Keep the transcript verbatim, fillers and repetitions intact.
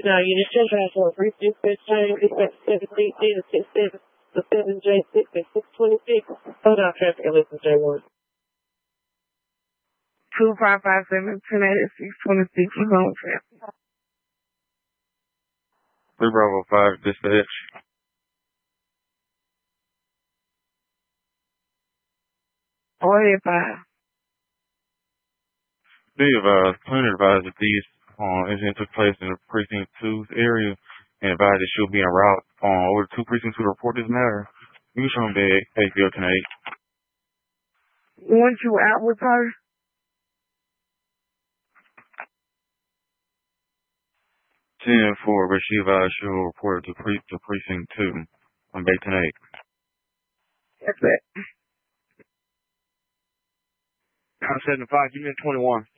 Now, unit ten transfer, three six six, change, dispatch seven C T to six seven, to seven J six at six twenty-six. Hold on, traffic, and listen, J one. two five five seven, ten eight at six twenty-six, we're going traffic. three Bravo five, dispatch. Go ahead, five. Be advised, plan advised that these uh, incidents took place in the precinct two's area and advised that she'll be en route uh, over to precinct two to report this matter. You can show them bag, A P L tonight. Weren't you out with her? ten four, but she advised she'll report to, pre- to precinct two on Bay tonight. That's it. nine seven five, unit twenty-one.